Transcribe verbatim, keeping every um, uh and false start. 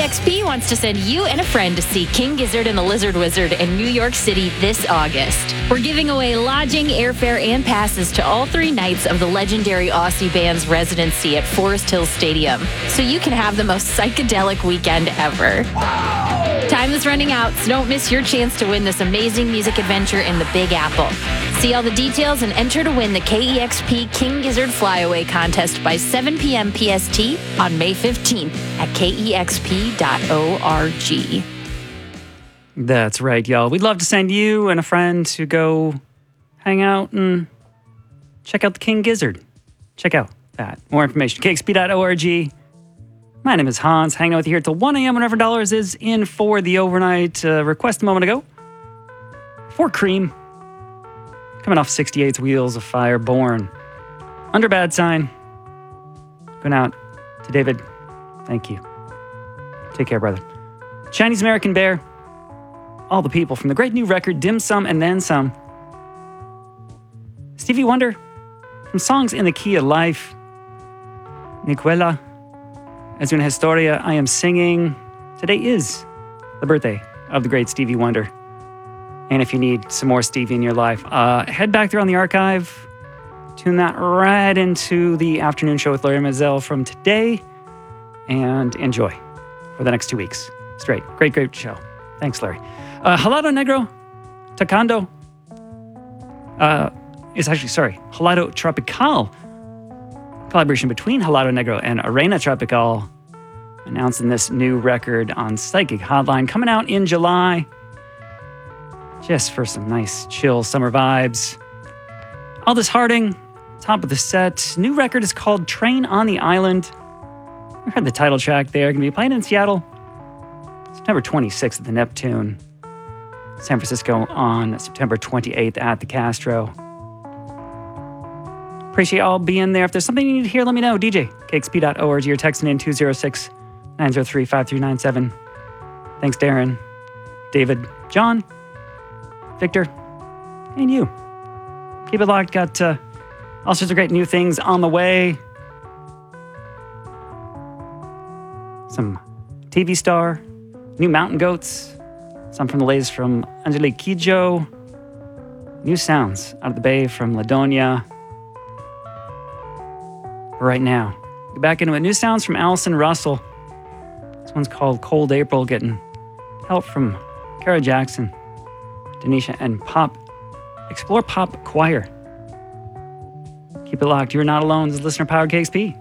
E X P wants to send you and a friend to see King Gizzard and the Lizard Wizard in New York City this August. We're giving away lodging, airfare, and passes to all three nights of the legendary Aussie band's residency at Forest Hills Stadium, so you can have the most psychedelic weekend ever. Time is running out, so don't miss your chance to win this amazing music adventure in the Big Apple. See all the details and enter to win the K E X P King Gizzard Flyaway contest by seven p.m. P S T on May fifteenth at K E X P dot org. That's right, y'all. We'd love to send you and a friend to go hang out and check out the King Gizzard. Check out that. More information, K E X P dot org. My name is Hans, hanging out with you here till one a.m. whenever Dollars is in for the overnight uh, request a moment ago. For Cream. Coming off sixty-eight's Wheels of Fire, Born. Under Bad Sign. Going out to David. Thank you. Take care, brother. Chinese American Bear. All the people from the great new record, Dim Sum and Then Some. Stevie Wonder. From Songs in the Key of Life. Nicuela. As una historia, I am singing. Today is the birthday of the great Stevie Wonder. And if you need some more Stevie in your life, uh, head back there on the archive. Tune that right into the afternoon show with Larry Mazzell from today. And enjoy for the next two weeks. Straight. Great, great show. Thanks, Larry. Uh, Helado Negro, Tocando. Uh, it's actually, sorry, Helado Tropical. Collaboration between Helado Negro and Arena Tropical, announcing this new record on Psychic Hotline, coming out in July, just for some nice chill summer vibes. Aldous Harding, top of the set. New record is called Train on the Island. We heard the title track there. Going to be playing in Seattle September twenty-sixth at the Neptune. San Francisco on September twenty-eighth at the Castro. Appreciate y'all being there. If there's something you need to hear, let me know. D J, K X P dot org. You're texting in two oh six, nine oh three, five three nine seven. Thanks, Darren, David, John, Victor, and you. Keep it locked. Got uh, all sorts of great new things on the way. Some T V star, new Mountain Goats, some from the latest from Angelique Kidjo, new sounds out of the Bay from Ladonia. Right now, get back into it. New sounds from Allison Russell. This one's called Cold April, getting help from Kara Jackson, Denisha, and Pop. Explore Pop Choir. Keep it locked. You're not alone. This is Listener Powered K X P.